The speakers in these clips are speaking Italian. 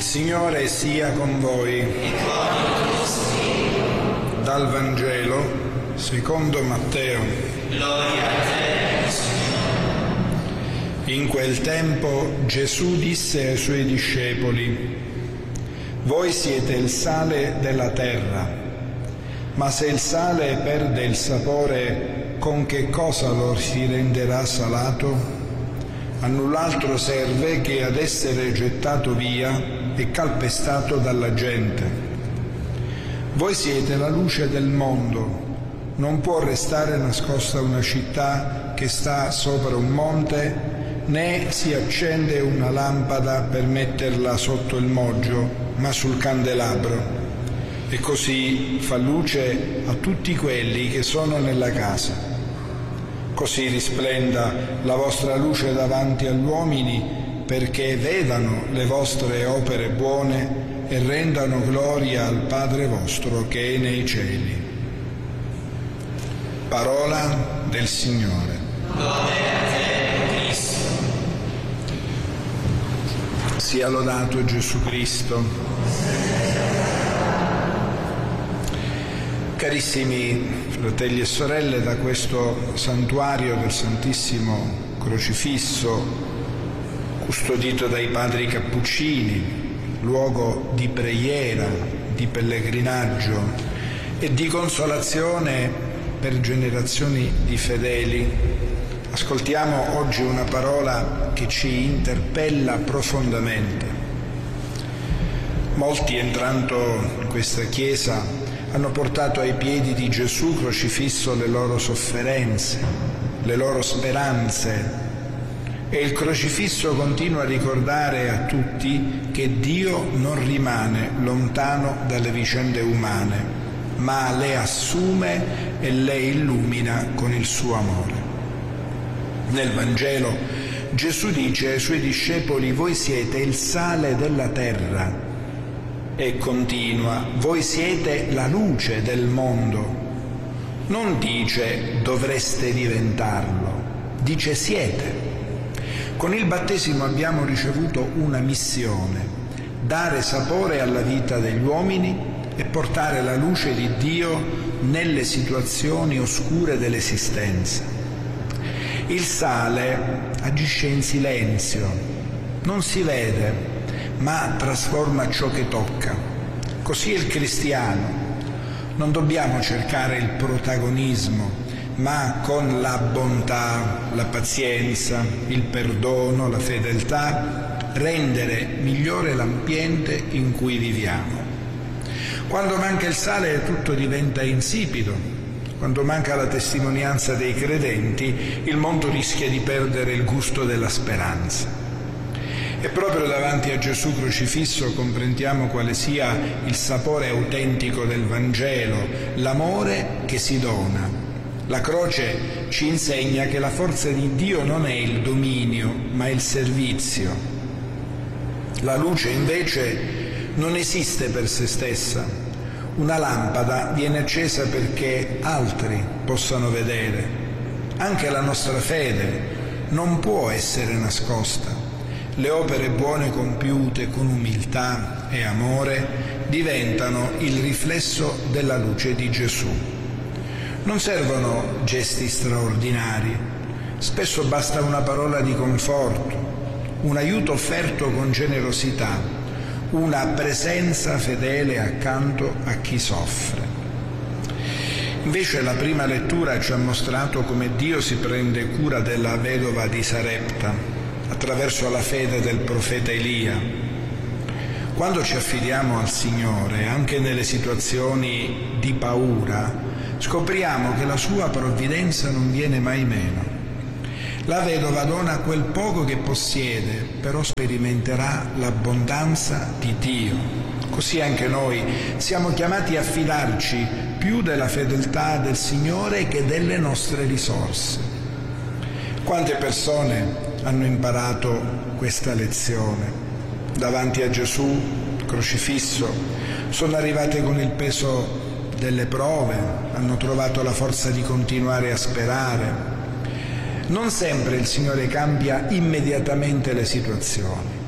Il Signore sia con voi. Dal Vangelo secondo Matteo. Gloria a te, Signore. In quel tempo Gesù disse ai suoi discepoli: voi siete il sale della terra, ma se il sale perde il sapore, con che cosa lo si renderà salato? A null'altro serve che ad essere gettato via e calpestato dalla gente. Voi siete la luce del mondo. Non può restare nascosta una città che sta sopra un monte, né si accende una lampada per metterla sotto il moggio, ma sul candelabro, e così fa luce a tutti quelli che sono nella casa. Così risplenda la vostra luce davanti agli uomini, perché vedano le vostre opere buone e rendano gloria al Padre vostro che è nei cieli. Parola del Signore. Gloria a te, Cristo. Sia lodato Gesù Cristo. Carissimi fratelli e sorelle, da questo santuario del Santissimo Crocifisso, custodito dai padri cappuccini, luogo di preghiera, di pellegrinaggio e di consolazione per generazioni di fedeli, ascoltiamo oggi una parola che ci interpella profondamente. Molti, entrando in questa chiesa, hanno portato ai piedi di Gesù crocifisso le loro sofferenze, le loro speranze, e il crocifisso continua a ricordare a tutti che Dio non rimane lontano dalle vicende umane, ma le assume e le illumina con il suo amore. Nel Vangelo Gesù dice ai suoi discepoli: voi siete il sale della terra, e continua: voi siete la luce del mondo. Non dice dovreste diventarlo, dice siete. Con il battesimo abbiamo ricevuto una missione: dare sapore alla vita degli uomini e portare la luce di Dio nelle situazioni oscure dell'esistenza. Il sale agisce in silenzio, non si vede, ma trasforma ciò che tocca. Così è il cristiano. Non dobbiamo cercare il protagonismo, ma con la bontà, la pazienza, il perdono, la fedeltà, rendere migliore l'ambiente in cui viviamo. Quando manca il sale tutto diventa insipido. Quando manca la testimonianza dei credenti, il mondo rischia di perdere il gusto della speranza. E proprio davanti a Gesù crocifisso comprendiamo quale sia il sapore autentico del Vangelo, l'amore che si dona. La croce ci insegna che la forza di Dio non è il dominio, ma il servizio. La luce invece non esiste per se stessa. Una lampada viene accesa perché altri possano vedere. Anche la nostra fede non può essere nascosta. Le opere buone compiute con umiltà e amore diventano il riflesso della luce di Gesù. Non servono gesti straordinari, spesso basta una parola di conforto, un aiuto offerto con generosità, una presenza fedele accanto a chi soffre. Invece la prima lettura ci ha mostrato come Dio si prende cura della vedova di Sarepta attraverso la fede del profeta Elia. Quando ci affidiamo al Signore, anche nelle situazioni di paura, scopriamo che la sua provvidenza non viene mai meno. La vedova dona quel poco che possiede, però sperimenterà l'abbondanza di Dio. Così anche noi siamo chiamati a fidarci più della fedeltà del Signore che delle nostre risorse. Quante persone hanno imparato questa lezione? Davanti a Gesù crocifisso sono arrivate con il peso delle prove, hanno trovato la forza di continuare a sperare. Non sempre il Signore cambia immediatamente le situazioni,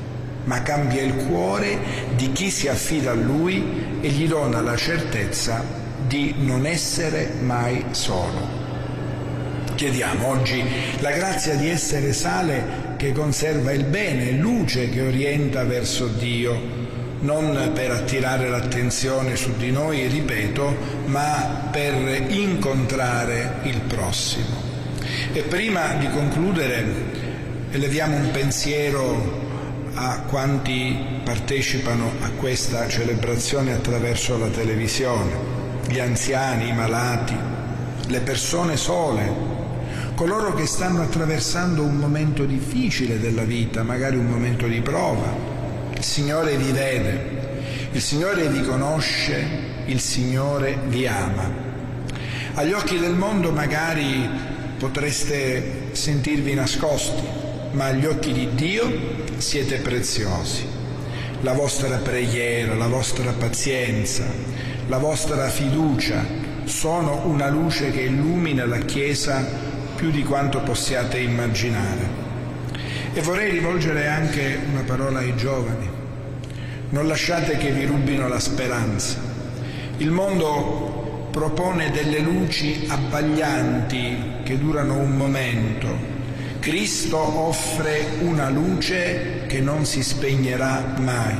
ma cambia il cuore di chi si affida a Lui e gli dona la certezza di non essere mai solo. Chiediamo oggi la grazia di essere sale che conserva il bene, luce che orienta verso Dio, non per attirare l'attenzione su di noi, ripeto, ma per incontrare il prossimo. E prima di concludere, eleviamo un pensiero a quanti partecipano a questa celebrazione attraverso la televisione, gli anziani, i malati, le persone sole, coloro che stanno attraversando un momento difficile della vita, magari un momento di prova. Il Signore vi vede, il Signore vi conosce, il Signore vi ama. Agli occhi del mondo magari potreste sentirvi nascosti, ma agli occhi di Dio siete preziosi. La vostra preghiera, la vostra pazienza, la vostra fiducia sono una luce che illumina la Chiesa più di quanto possiate immaginare. E vorrei rivolgere anche una parola ai giovani. Non lasciate che vi rubino la speranza. Il mondo propone delle luci abbaglianti che durano un momento. Cristo offre una luce che non si spegnerà mai.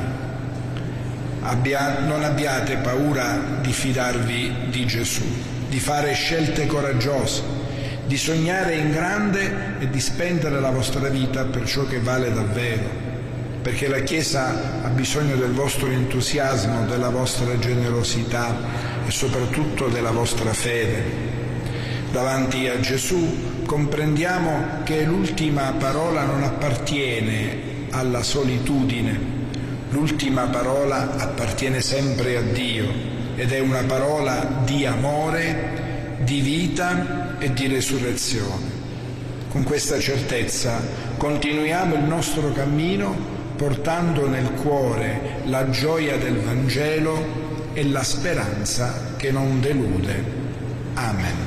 Non abbiate paura di fidarvi di Gesù, di fare scelte coraggiose, di sognare in grande e di spendere la vostra vita per ciò che vale davvero, perché la Chiesa ha bisogno del vostro entusiasmo, della vostra generosità e soprattutto della vostra fede. Davanti a Gesù comprendiamo che l'ultima parola non appartiene alla solitudine, l'ultima parola appartiene sempre a Dio ed è una parola di amore, di vita e di resurrezione. Con questa certezza continuiamo il nostro cammino portando nel cuore la gioia del Vangelo e la speranza che non delude. Amen.